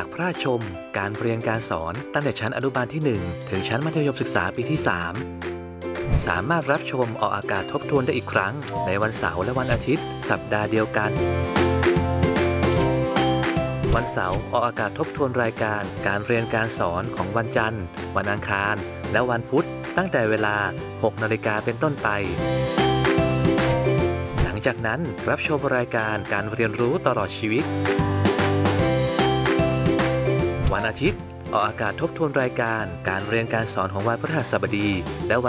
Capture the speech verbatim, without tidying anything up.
ากพระราชชมการเรียนการสอนตั้งแต่ชั้นอนุบาลที่หนึ่งถึงชั้นมัธยมศึกษาปีที่สามสามารถรับชมออกอากาศทบทวนได้อีกครั้งในวันเสาร์และวันอาทิตย์สัปดาห์เดียวกันวันเสาร์ออกอากาศทบทวนรายการการเรียนการสอนของวันจันทร์วันอังคารและวันพุธตั้งแต่เวลา หกนาฬิกาเป็นต้นไปหลังจากนั้นรับชมรายการการเรียนรู้ตลอดชีวิตวันอาทิตย์ออกอากาศทบทวนรายการการเรียนการสอนของวันพฤหัสบดีและวัน